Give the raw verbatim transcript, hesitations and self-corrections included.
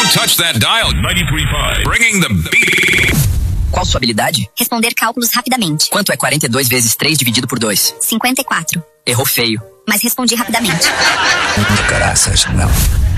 Don't touch that dial. ninety-three point five. Bringing the beat. Qual sua habilidade? Responder cálculos rapidamente. Quanto é quarenta e dois vezes três dividido por dois? cinquenta e quatro. Errou feio. Mas respondi rapidamente. Graças, não.